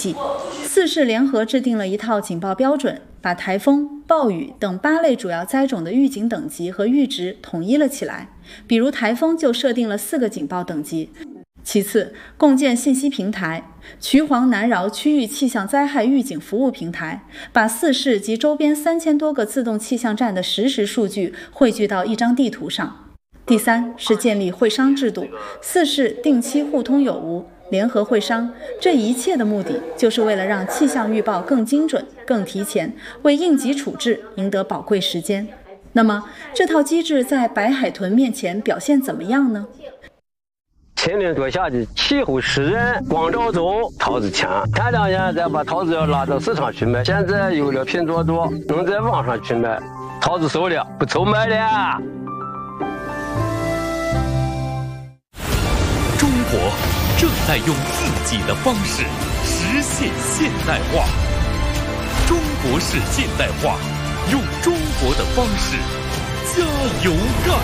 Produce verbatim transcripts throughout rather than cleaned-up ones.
系。四市联合制定了一套警报标准，把台风、暴雨等八类主要灾种的预警等级和阈值统一了起来。比如台风就设定了四个警报等级。其次，共建信息平台，衢黄南饶区域气象灾害预警服务平台，把四市及周边三千多个自动气象站的实时数据汇聚到一张地图上。第三是建立会商制度，四市定期互通有无，联合会商，这一切的目的就是为了让气象预报更精准、更提前，为应急处置赢得宝贵时间。那么，这套机制在白海豚面前表现怎么样呢？ 前年多夏季，气候湿热，光照足，桃子强。前两年再把桃子要拉到市场去卖，现在有了拼多多，能在网上去卖，桃子收了，不愁卖了。 中国正在用自己的方式实现现代化。中国式现代化，用中国的方式加油干。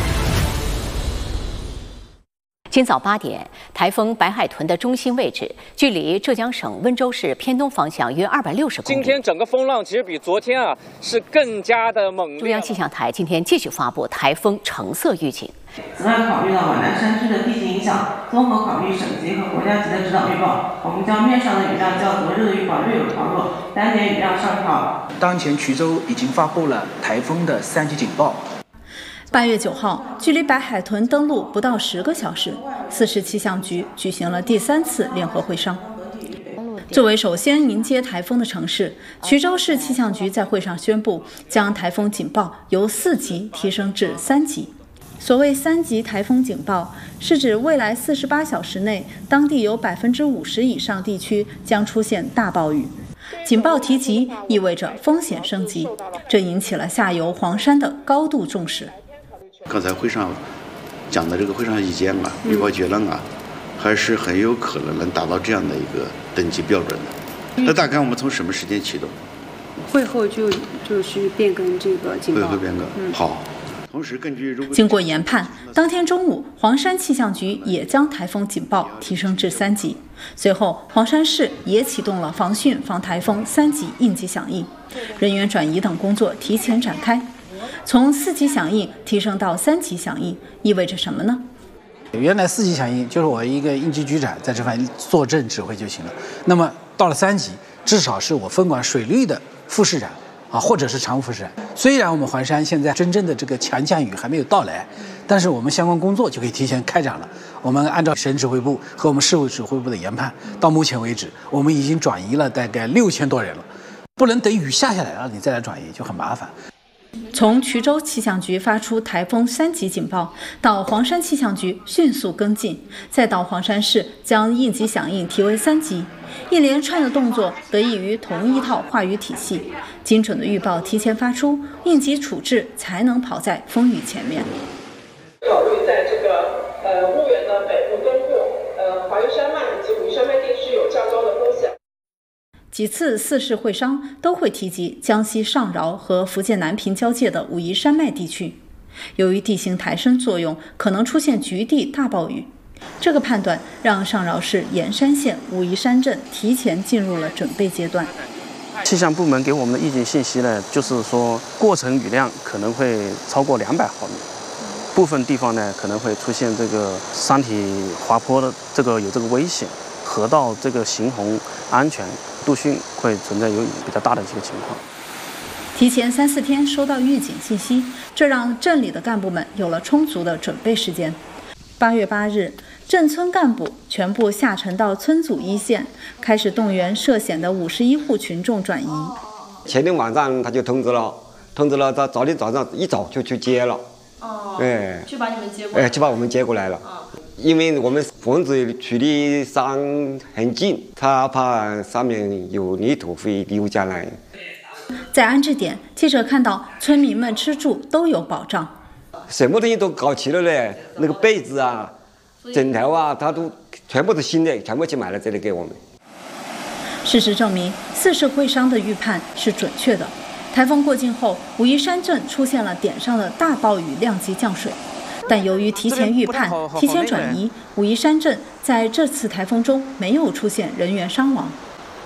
今早八点，台风白海豚的中心位置距离浙江省温州市偏东方向约二百六十公里。 今天整个风浪其实比昨天啊是更加的猛烈。 中央气象台今天继续发布台风橙色预警。 此外，考虑到皖南山区的地形影响，综合考虑省级和国家级的指导预报，我们将面上的雨量较昨日的预报略有调弱，单点雨量上调。 当前衢州已经发布了台风的三级警报。 八月九号，距离白海豚登陆不到十个小时，四市气象局举行了第三次联合会商。作为首先迎接台风的城市，衢州市气象局在会上宣布，将台风警报由四级提升至三级。所谓三级台风警报，是指未来四十八小时内，当地有百分之五十以上地区将出现大暴雨。警报提级意味着风险升级，这引起了下游黄山的高度重视。 刚才会上讲的这个会上意见啊，预报结论啊，还是很有可能能达到这样的一个等级标准的。那大概我们从什么时间启动？ 会后就就是变更这个警报。 会后变更，嗯、好。同时，根据经过研判，当天中午，黄山气象局也将台风警报提升至三级。随后，黄山市也启动了防汛防台风三级应急响应，人员转移等工作提前展开。从四级响应提升到三级响应，意味着什么呢？ 原来四级响应就是我一个应急局长在这方面坐镇指挥就行了。那么到了三级，至少是我分管水利的副市长啊，或者是常务副市长。虽然我们黄山现在真正的这个强降雨还没有到来，但是我们相关工作就可以提前开展了。我们按照省指挥部和我们市委指挥部的研判，到目前为止，我们已经转移了大概六千多人了。不能等雨下下来了你再来转移，就很麻烦。 从衢州气象局发出台风三级警报，到黄山气象局迅速跟进，再到黄山市将应急响应提为三级，一连串的动作得益于同一套话语体系，精准的预报提前发出，应急处置才能跑在风雨前面。 考虑在这个呃婺源的北部东部、呃华云山脉以及武夷山脉地区有较高的风险。 几次四市会商都会提及江西上饶和福建南平交界的武夷山脉地区，由于地形抬升作用，可能出现局地大暴雨。这个判断让上饶市盐山县武夷山镇提前进入了准备阶段。 气象部门给我们的预警信息呢，就是说过程雨量可能会超过两百毫米，部分地方呢可能会出现这个山体滑坡的这个有这个危险，河道这个行洪安全。陆汛会存在有比较大的这个情况。 提前三四天收到预警信息，这让镇里的干部们有了充足的准备时间。八月八日，镇村干部全部下沉到村组一线，开始动员涉险的五十一户群众转移。 前天晚上他就通知了，通知了，到早天早上一早就去接了。 哦， 哎， 去把你们接过来。 哎，就把我们接过来了。哦，因为我们房子距离山很近，他怕上面有泥土会流下来。 在安置点，记者看到村民们吃住都有保障， 什么东西都搞齐了嘞，那个被子啊、枕头啊，他都全部是新的，全部去买了这里给我们。 事实证明，四市会商的预判是准确的。台风过境后，武夷山镇出现了点上的大暴雨量级降水。但由于提前预判、提前转移，武夷山镇在这次台风中没有出现人员伤亡。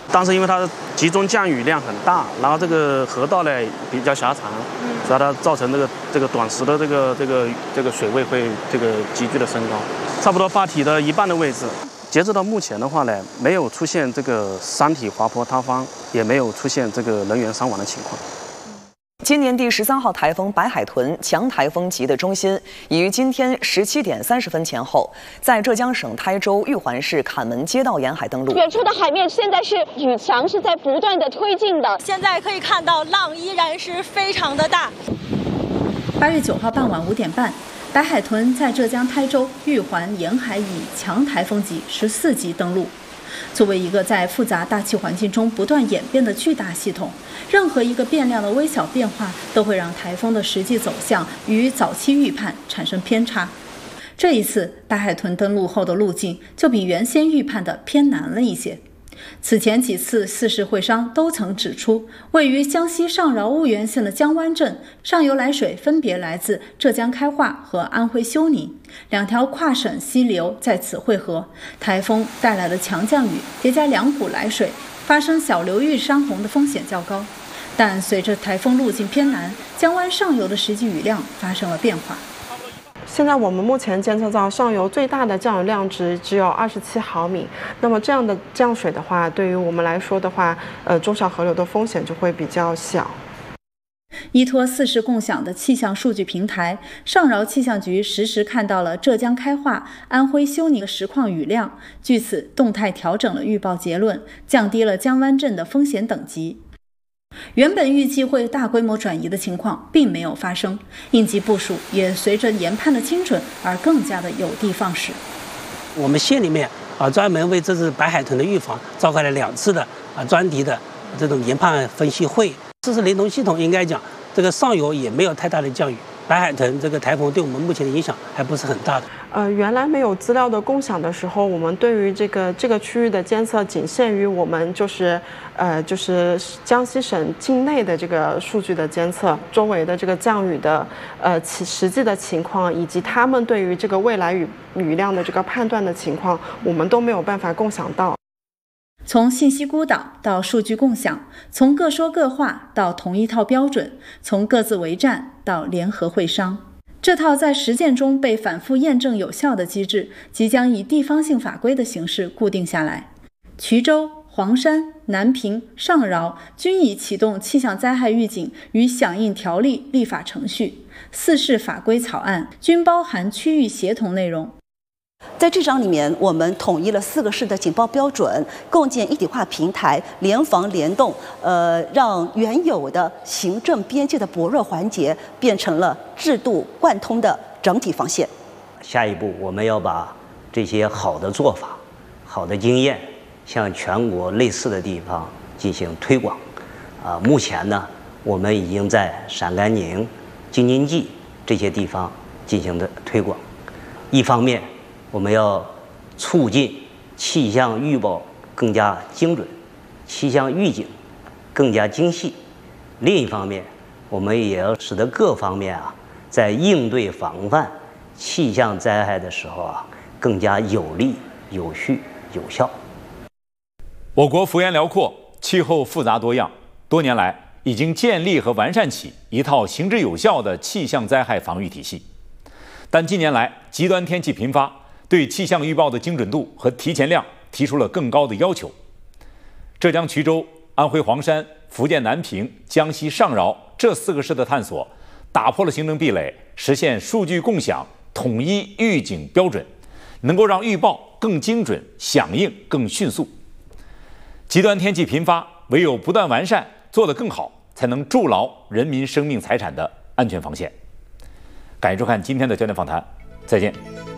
当时因为它集中降雨量很大，然后这个河道呢比较狭长，所以它造成这个这个短时的这个这个这个水位会这个急剧的升高，差不多坝体的一半的位置。截止到目前的话呢，没有出现这个山体滑坡塌方，也没有出现这个人员伤亡的情况。 今年第十三号台风白海豚强台风级的中心，已于今天十七点三十分前后，在浙江省台州玉环市坎门街道沿海登陆。 远处的海面现在是雨墙是在不断的推进的， 现在可以看到浪依然是非常的大。 八月九号傍晚五点半，白海豚在浙江台州玉环沿海以强台风级十四级登陆。作为一个在复杂大气环境中不断演变的巨大系统，任何一个变量的微小变化都会让台风的实际走向与早期预判产生偏差。这一次白海豚登陆后的路径就比原先预判的偏南了一些。此前几次四市会商都曾指出，位于江西上饶婺源县的江湾镇上游来水分别来自浙江开化和安徽休宁，两条跨省溪流在此汇合，台风带来的强降雨叠加两股来水，发生小流域山洪的风险较高。但随着台风路径偏南，江湾上游的实际雨量发生了变化。 现在我们目前监测到上游最大的降雨量值只有二十七毫米，那么这样的降水的话，对于我们来说的话，呃，中小河流的风险就会比较小。 依托四市共享的气象数据平台，上饶气象局实时看到了浙江开化、安徽休宁的实况雨量，据此动态调整了预报结论，降低了江湾镇的风险等级。原本预计会大规模转移的情况并没有发生，应急部署也随着研判的精准而更加的有的放矢。 我们县里面啊，专门为这次白海豚的预防召开了两次的啊专题的这种研判分析会。四市联通系统应该讲，这个上游也没有太大的降雨，白海豚这个台风对我们目前的影响还不是很大的。 呃，原来没有资料的共享的时候，我们对于这个这个区域的监测仅限于我们就是呃就是江西省境内的这个数据的监测，周围的这个降雨的呃其实际的情况，以及他们对于这个未来雨雨量的这个判断的情况，我们都没有办法共享到。 从信息孤岛到数据共享，从各说各话到同一套标准，从各自为战到联合会商，这套在实践中被反复验证有效的机制，即将以地方性法规的形式固定下来。衢州、黄山、南平、上饶均已启动气象灾害预警与响应条例立法程序，四市法规草案均包含区域协同内容。 在这章里面，我们统一了四个市的警报标准，构建一体化平台，联防联动，呃，让原有的行政边界的薄弱环节变成了制度贯通的整体防线。 下一步，我们要把这些好的做法、好的经验，向全国类似的地方进行推广。啊、呃，目前呢，我们已经在陕甘宁、京津冀这些地方进行的推广。一方面，我们要促进气象预报更加精准，气象预警更加精细。另一方面，我们也要使得各方面啊，在应对防范气象灾害的时候啊，更加有力、有序、有效。 我国幅员辽阔，气候复杂多样，多年来已经建立和完善起一套行之有效的气象灾害防御体系。但近年来极端天气频发，对气象预报的精准度和提前量提出了更高的要求。浙江衢州、安徽黄山、福建南平、江西上饶这四个市的探索，打破了行政壁垒，实现数据共享、统一预警标准，能够让预报更精准，响应更迅速。极端天气频发，唯有不断完善，做得更好，才能筑牢人民生命财产的安全防线。感谢收看今天的焦点访谈，再见。